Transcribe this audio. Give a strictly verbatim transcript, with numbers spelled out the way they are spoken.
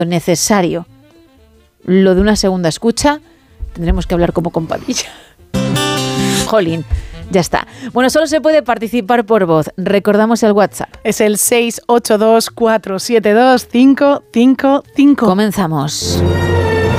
necesario lo de una segunda escucha, tendremos que hablar como compadilla. Jolín, ya está. Bueno, solo se puede participar por voz. Recordamos el WhatsApp. Es el seis ocho dos, cuatro siete dos, cinco cinco cinco. Comenzamos.